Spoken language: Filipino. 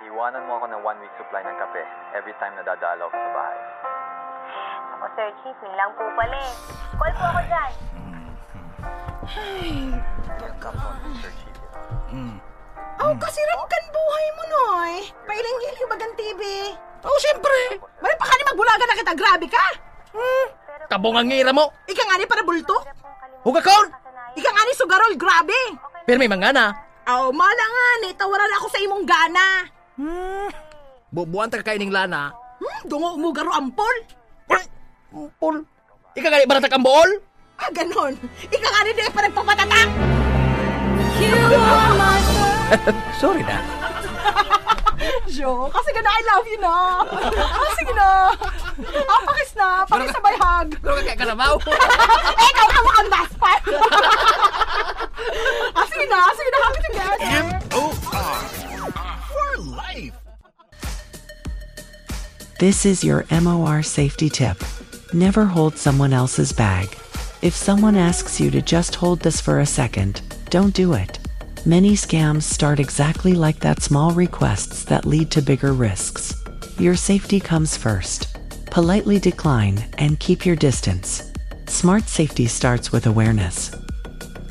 Iwanan mo ako ng 1 week supply ng kape every time na dadalaw ka sa bahay. Ako, Sir Chief, yun lang po pala eh. Call po ako dyan. Sir Chief. Kasiram kan buhay mo, Noy. Pailing-iling bagang TV. Siyempre. Mali pa ka ni magbulaga na kita, grabe ka. Tabong ang ngira mo. Ika nga ni para bulto. Hugakon! Ika nga ni sugarol, grabe. Pero may mga na. Mala nga ni, tawaran ako sa imong gana. Bubuan ta kaining lana. Dungo mo garo ampol. Pul. Ika gali baratak ang bool? Ganon. Ika nga ni di pa nagpapatatak. Sorry na. Jo, kasi gana I love you na. Sige na. Pakis na, pakisabay hug. Pero kaya kanabaw. Ikaw ka mukhang daspan. Sige na, happy together. M.O.R. For life. This is your MOR safety tip. Never hold someone else's bag. If someone asks you to just hold this for a second, don't do it. Many scams start exactly like that, small requests that lead to bigger risks. Your safety comes first. Politely decline and keep your distance. Smart safety starts with awareness.